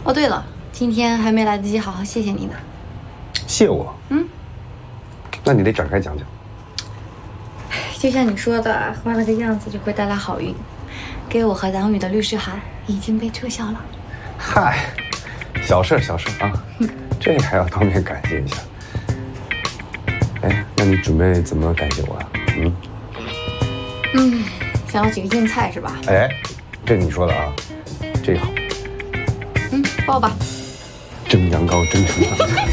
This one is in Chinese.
哦，对了，今天还没来得及好好谢谢你呢。 谢我？ 嗯， 那你得展开讲讲。 就像你说的，换了个样子就会带来好运。给我和党羽的律师函已经被撤销了。 嗨，小事啊，这还要当面感谢一下。哎，那你准备怎么感谢我啊？ 想要几个硬菜是吧？ 哎，这你说的啊，这个好。 抱吧。 蒸羊羔，蒸成羊。